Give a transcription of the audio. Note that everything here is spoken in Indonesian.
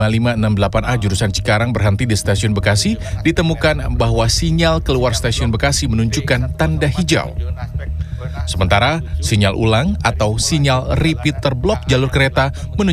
568A jurusan Cikarang berhenti di stasiun Bekasi, ditemukan bahwa sinyal keluar stasiun Bekasi menunjukkan tanda hijau. Sementara sinyal ulang atau sinyal repeat terblok jalur kereta menunjukkan